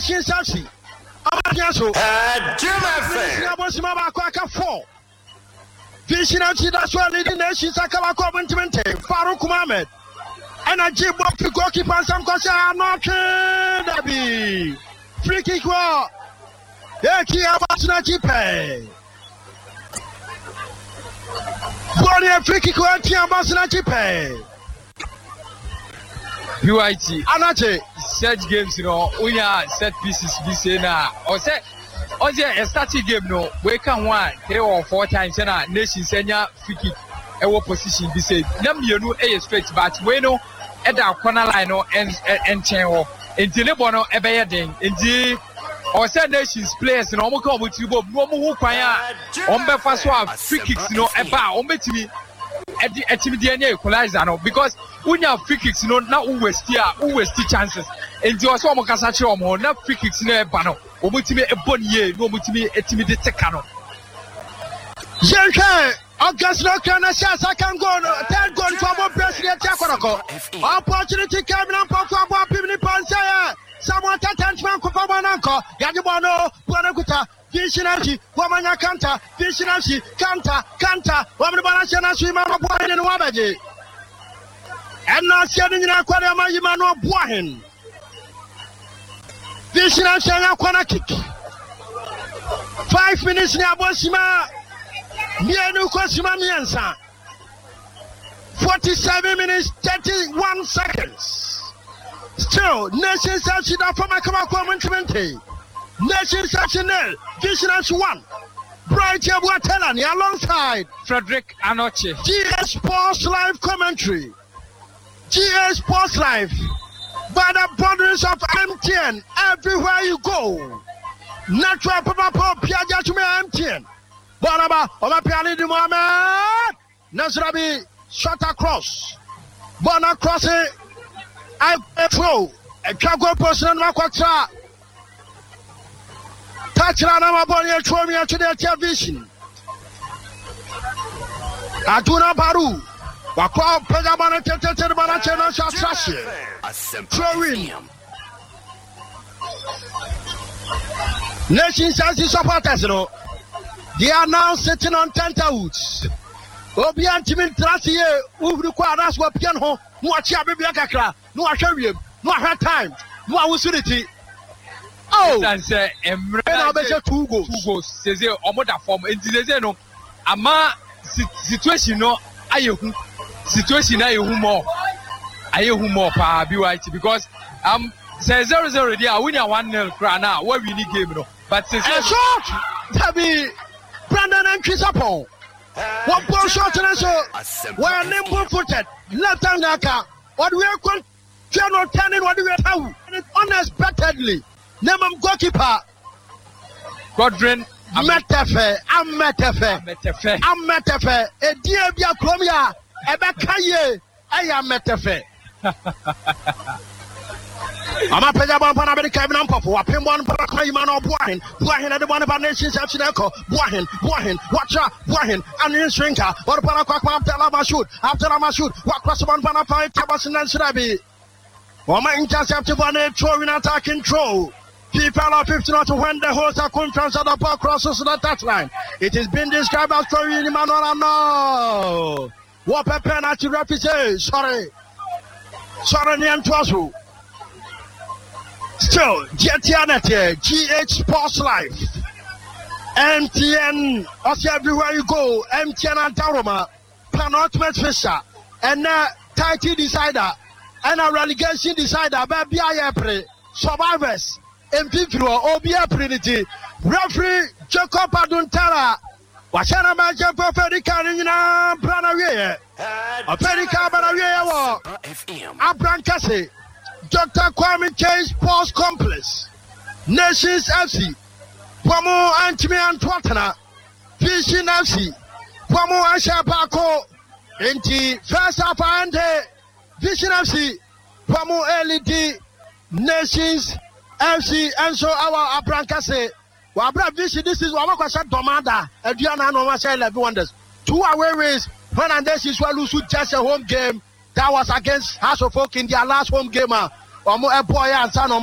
Nations FC. Amapiaso. Jim FM. Abosima Kwaka 4. Vision FC that's why leading Nations Akaba Commitment. Farouk Mohamed. And a Jim Bob goalkeeper and some Kosa not Dabi. Free kick war. Eki Abasina Chipe. Bonnie free kick war Eki Abasina Chipe. UIT Anache set games we are set pieces this na or say a starting game no we can 1 3 or 4 times na nation senior free kick e position this say na mienu e straight but we no e da corner line no and chen wo enti le bono e be yeden enti or say nations players no mo ka mo tibo no mo hu kwan a on be fa so a free kicks no e ba on betimi e timi de anya equalizer no because unya free kicks no na who waste chances enti o so mo kasa che o mo na free kicks no e ba no o mutimi e bonnie no mutimi etimi de teka no Jenke August no can second goal third goal for mo president Akoroko opportunity coming up for Bob Pimni Pansa someone tatantman ko pa bananko yajibono buanakuta Visionary, Wamanya Kanta, Visionary, Kanta, Wamana Shana Swima Boy and Wabaji. And not sending in Aquarium Yamano Bohin. Visionary Shana kick. 5 minutes near Bosima, Mianu Cosima Miansa. 47 minutes, 31 seconds. Still, Nations South from Akama 20. Nations National, Visionary 1. Bright Yabuatelani alongside Frederick Anoche. GS Sports Live commentary. GS Sports Live. By the boundaries of MTN, everywhere you go. Natural Papa Piaja to me MTN. Baraba, Oma Piani de Mohamed. Nasrabi, shot across. Bona crossing. I throw. A Kago person, Makwatra. Touchdown my body and throw me to the television. Aduna Baru. Wakwa Pejamana Tete Banachana Shatrashi. Throw in. Nations as the supporters, they are now sitting on tenterhoods. Obian Timin Trassier, Uruquadas were piano, Muachia Bibiakakra, no Asharium, no her time, no authority. Oh, that's two goals. Says Omoda form. And no, ama situation no. Situation more. More pa BYT because say 0-0 there. We need 1-0 crown now. What we need game no. But say short. Tabi Brandon and Chris Apple. One ball short and so. We're nimble footed. Left hand naka. What we are going to turning what we are how unexpectedly. Nemam goalkeeper Godwin Ametefe e die bia kromia e be kaye aya Ametefe ama peja bon pana be kai na mpofo wapem bon pana kai ma no boahin de bon ba nations afchineko boahin boahin and shrinker or pana kwa after la shoot wa cross bon pana pa tabasinan sirabi Wama intercept bon throwing attacking throw. People are 15 to when the whole circumference of the ball crosses the touchline. It is being described as throwing in Manola. No. What a penalty referee. Sorry, Niantuazu. Still, GTN, GH Sports Life. MTN, also everywhere you go. MTN and Taroma. Penultimate Fisher. And title decider. And a relegation decider. Baby, I survivors. MP3 Obia Trinity referee Jacob Aduntara washana maje for Fedika nyina Branawe Fedika Branawe FM Abrankase Dr. Kwame K Sports Complex Nations FC Pomo Antimi Antwatana Vision FC Pomo Asha Bako Enti first half and Vision FC Pomo LED Nations FC and so our Abrankase Wabra Vision, this is what was said Domada, and Diana no say 11 wonders. 2 away ways when and this is what lose just a home game that was against House of Folk in their last home game. Or more boy and son